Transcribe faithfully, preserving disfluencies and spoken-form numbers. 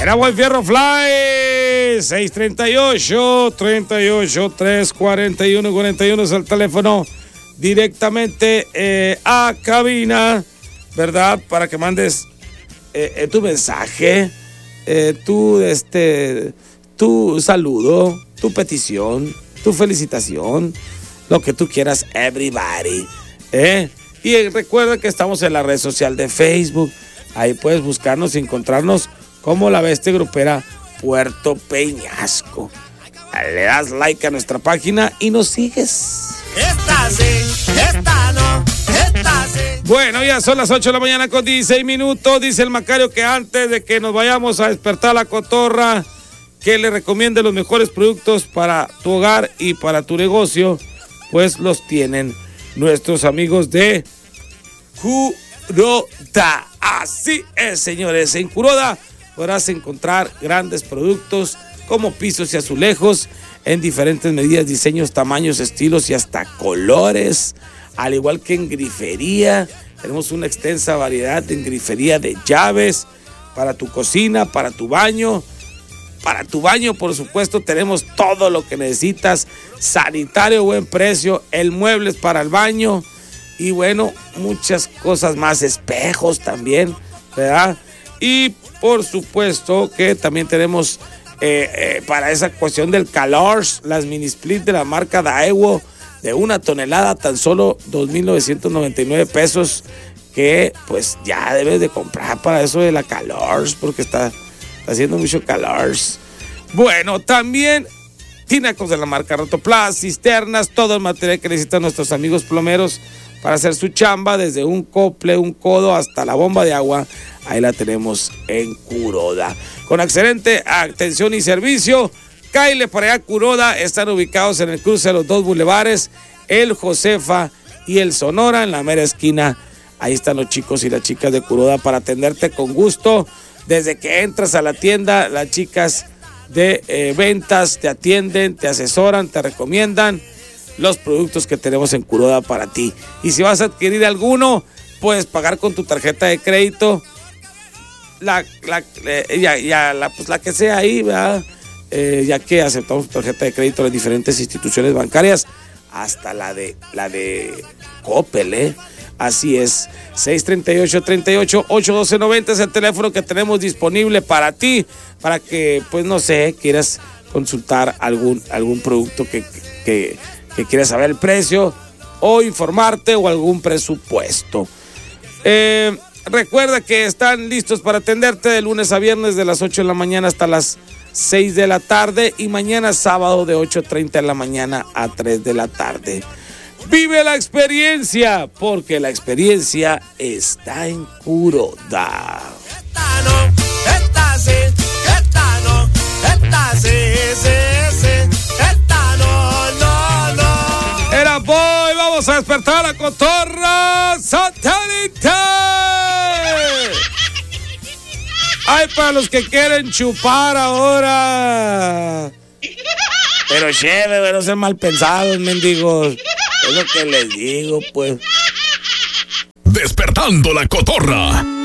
Era Buen Fierro Fly. seis treinta y ocho, treinta y ocho, tres cuarenta y uno, cuarenta y uno es el teléfono directamente eh, a cabina, ¿verdad? Para que mandes eh, eh, tu mensaje, eh, tu, este, tu saludo, tu petición, tu felicitación, lo que tú quieras, everybody. ¿eh? Y recuerda que estamos en la red social de Facebook. Ahí puedes buscarnos y encontrarnos como La Bestia Grupera Puerto Peñasco. Le das like a nuestra página y nos sigues. Esta sí, esta no, esta sí. Bueno, ya son las ocho de la mañana con dieciséis minutos. Dice el Macario que antes de que nos vayamos a despertar la cotorra, que le recomiende los mejores productos para tu hogar y para tu negocio, pues los tienen nuestros amigos de Kuroda. Así es, señores, en Kuroda podrás encontrar grandes productos como pisos y azulejos en diferentes medidas, diseños, tamaños, estilos y hasta colores. Al igual que en grifería, tenemos una extensa variedad en grifería de llaves para tu cocina, para tu baño. Para tu baño, por supuesto, tenemos todo lo que necesitas. Sanitario, buen precio, el muebles para el baño y bueno, muchas cosas más, espejos también, ¿verdad? Y por supuesto que también tenemos eh, eh, para esa cuestión del calor, las mini split de la marca Daewoo de una tonelada, tan solo dos mil novecientos noventa y nueve pesos, que pues ya debes de comprar para eso de la calor, porque está, está haciendo mucho calor. Bueno, también tinacos de la marca Rotoplas, cisternas, todo el material que necesitan nuestros amigos plomeros para hacer su chamba, desde un cople, un codo hasta la bomba de agua. Ahí la tenemos en Kuroda. Con excelente atención y servicio, cáile para allá Kuroda. Están ubicados en el cruce de los dos bulevares, el Josefa y el Sonora, en la mera esquina. Ahí están los chicos y las chicas de Kuroda para atenderte con gusto. Desde que entras a la tienda, las chicas de eh, ventas te atienden, te asesoran, te recomiendan los productos que tenemos en Kuroda para ti. Y si vas a adquirir alguno, puedes pagar con tu tarjeta de crédito, la, la, eh, ya, ya, la, pues la que sea ahí, ¿verdad? Eh, ya que aceptamos tu tarjeta de crédito en las diferentes instituciones bancarias, hasta la de la de Coppel, ¿eh? Así es, seis treinta y ocho, treinta y ocho, ocho doce, noventa es el teléfono que tenemos disponible para ti, para que, pues no sé, quieras consultar algún, algún producto que, que, que quieras saber el precio o informarte o algún presupuesto. Eh, recuerda que están listos para atenderte de lunes a viernes de las ocho de la mañana hasta las seis de la tarde y mañana sábado de ocho treinta de la mañana a tres de la tarde. Vive la experiencia, porque la experiencia está en Kuroda. Esta no, esta sí, esta no, esta sí, sí, sí, esta no, no, no. Era boy, vamos a despertar a Cotorra Satélite. Ay, para los que quieren chupar ahora. Pero chévere, no sean mal pensados, mendigos. Es lo que les digo, pues. Despertando la Cotorra.